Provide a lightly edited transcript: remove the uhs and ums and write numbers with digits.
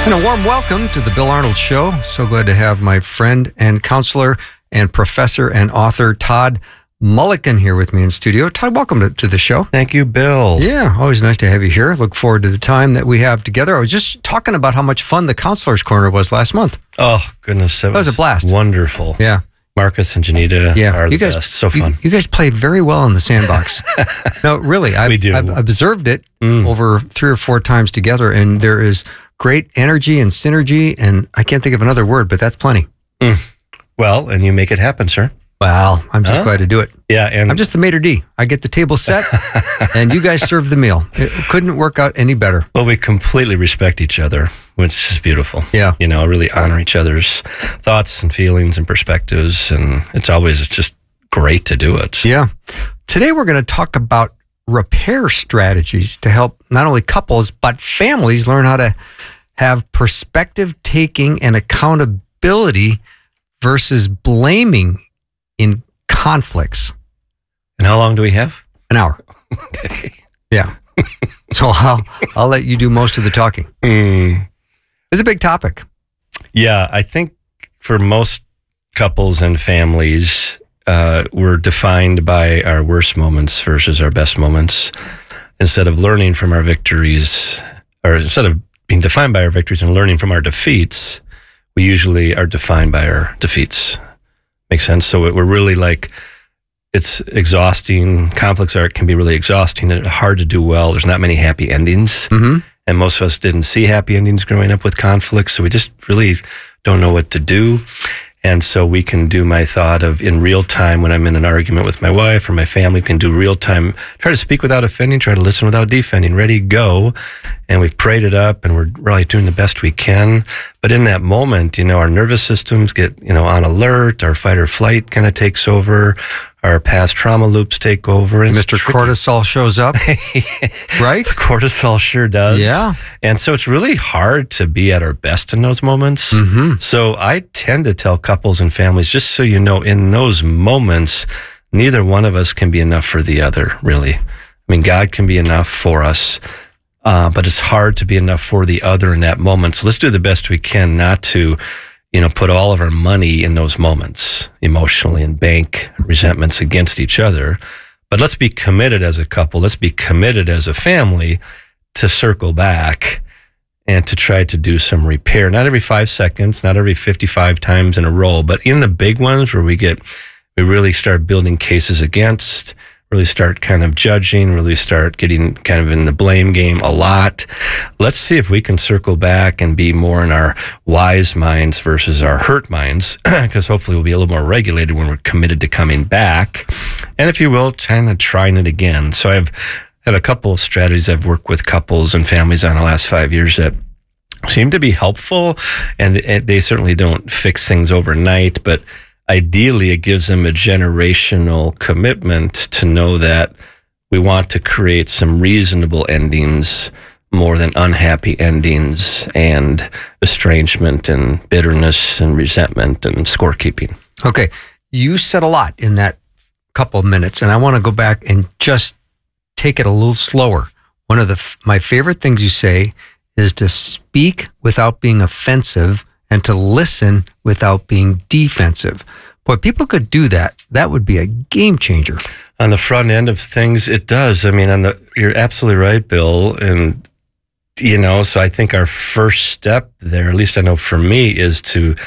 And a warm welcome to the Bill Arnold Show. So glad to have my friend and counselor and professor and author Todd Mulliken here with me in studio. Todd, welcome to the show. Thank you, Bill. Yeah, always nice to have you here. Look forward to the time that we have together. I was just talking about how much fun the Counselor's Corner was last month. Oh, goodness. That was a blast. Wonderful. Yeah. Marcus and Janita are the best. So fun. You guys played very well in the sandbox. No, really. I've observed it over 3 or 4 times together, and there is great energy and synergy, and I can't think of another word, but that's plenty. Well, and you make it happen, sir. Well, I'm just glad to do it. Yeah, and I'm just the maitre d'. I get the table set, and you guys serve the meal. It couldn't work out any better. Well, we completely respect each other, which is beautiful. Yeah. You know, really honor each other's thoughts and feelings and perspectives, and it's just great to do it. Yeah. Today we're going to talk about repair strategies to help not only couples, but families learn how to have perspective taking and accountability versus blaming in conflicts. And how long do we have? An hour. Okay. Yeah. So I'll let you do most of the talking. It's a big topic. Yeah, I think for most couples and families, we're defined by our worst moments versus our best moments. Instead of learning from our victories, or instead of being defined by our victories and learning from our defeats, we usually are defined by our defeats. Makes sense? So we're really it's exhausting. Conflicts can be really exhausting and hard to do well. There's not many happy endings. Mm-hmm. And most of us didn't see happy endings growing up with conflicts. So we just really don't know what to do. And so we can do my thought of in real time when I'm in an argument with my wife or my family, we can do real time, try to speak without offending, try to listen without defending, ready, go. And we've prayed it up and we're really doing the best we can. But in that moment, our nervous systems get, on alert, our fight or flight kind of takes over, our past trauma loops take over. And Mr. Cortisol shows up, right? Cortisol sure does. Yeah. And so it's really hard to be at our best in those moments. Mm-hmm. So I tend to tell couples and families, just so you know, in those moments, neither one of us can be enough for the other, really. I mean, God can be enough for us, but it's hard to be enough for the other in that moment. So let's do the best we can not to put all of our money in those moments emotionally and bank resentments against each other. But let's be committed as a couple. Let's be committed as a family to circle back and to try to do some repair. Not every 5 seconds, not every 55 times in a row, but in the big ones where we really start building cases against, really start kind of judging, really start getting kind of in the blame game a lot. Let's see if we can circle back and be more in our wise minds versus our hurt minds, because hopefully we'll be a little more regulated when we're committed to coming back. And if you will, kind of trying it again. So I have a couple of strategies I've worked with couples and families on the last 5 years that seem to be helpful, and they certainly don't fix things overnight, but ideally, it gives them a generational commitment to know that we want to create some reasonable endings more than unhappy endings and estrangement and bitterness and resentment and scorekeeping. Okay. You said a lot in that couple of minutes, and I want to go back and just take it a little slower. One of my favorite things you say is to speak without being offensive and to listen without being defensive. Boy, people could do that. That would be a game changer. On the front end of things, it does. I mean, you're absolutely right, Bill. And, so I think our first step there, at least I know for me, is to